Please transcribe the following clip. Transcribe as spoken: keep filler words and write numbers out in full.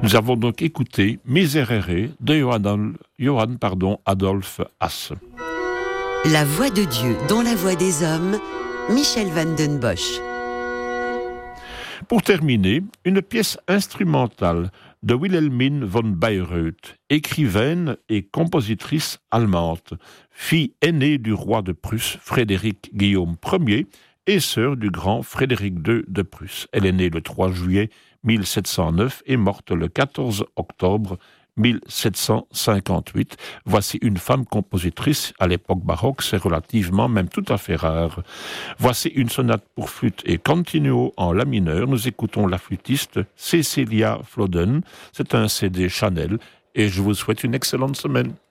Nous avons donc écouté Miserere de Johann, Johann pardon, Adolphe Hasse. La voix de Dieu dans la voix des hommes, Michel van den Bosch. Pour terminer, une pièce instrumentale de Wilhelmine von Bayreuth, écrivaine et compositrice allemande, fille aînée du roi de Prusse, Frédéric Guillaume Ier, et sœur du grand Frédéric deux de Prusse. Elle est née le trois juillet mille sept cent neuf et morte le quatorze octobre mille sept cent cinquante-huit. Voici une femme compositrice à l'époque baroque, c'est relativement, même tout à fait rare. Voici une sonate pour flûte et continuo en la mineur. Nous écoutons la flûtiste Cecilia Floden. C'est un C D Chanel et je vous souhaite une excellente semaine.